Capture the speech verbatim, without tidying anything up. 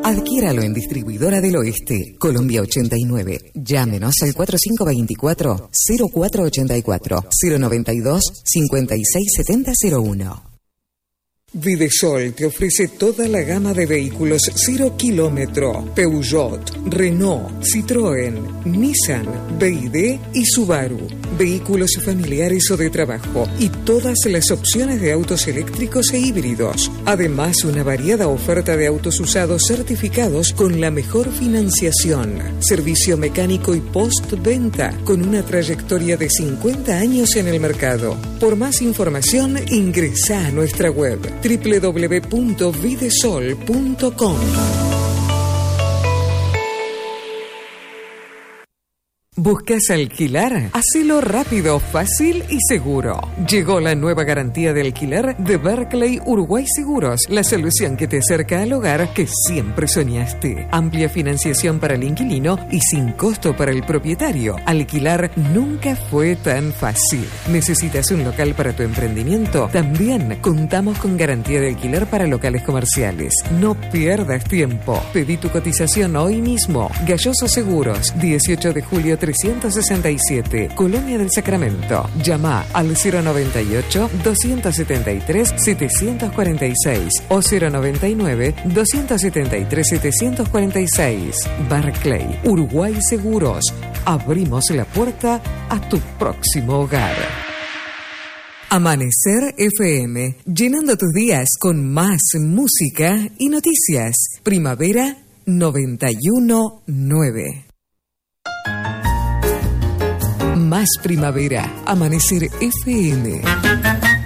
Adquiéralo en Distribuidora del Oeste, Colombia ochenta y nueve. Llámenos al cuatro cinco dos cuatro, cero cuatro ocho cuatro, cero noventa y dos, cincuenta y seis setenta cero uno. Videsol te ofrece toda la gama de vehículos cero kilómetro, Peugeot, Renault, Citroën, Nissan, B Y D y Subaru, vehículos familiares o de trabajo y todas las opciones de autos eléctricos e híbridos. Además, una variada oferta de autos usados certificados con la mejor financiación, servicio mecánico y postventa con una trayectoria de cincuenta años en el mercado. Por más información, ingresa a nuestra web doble u doble u doble u punto videsol punto com. ¿Buscas alquilar? Hacelo rápido, fácil y seguro. Llegó la nueva garantía de alquiler de Barclay Uruguay Seguros, la solución que te acerca al hogar que siempre soñaste. Amplia financiación para el inquilino y sin costo para el propietario. Alquilar nunca fue tan fácil. ¿Necesitas un local para tu emprendimiento? También contamos con garantía de alquiler para locales comerciales. No pierdas tiempo. Pedí tu cotización hoy mismo. Galloso Seguros, dieciocho de julio trescientos sesenta y siete, Colonia del Sacramento. Llama al cero noventa y ocho, doscientos setenta y tres, setecientos cuarenta y seis o cero noventa y nueve, doscientos setenta y tres, setecientos cuarenta y seis. Barclay, Uruguay Seguros. Abrimos la puerta a tu próximo hogar. Amanecer F M, llenando tus días con más música y noticias. Primavera noventa y uno nueve. Más primavera, Amanecer F M.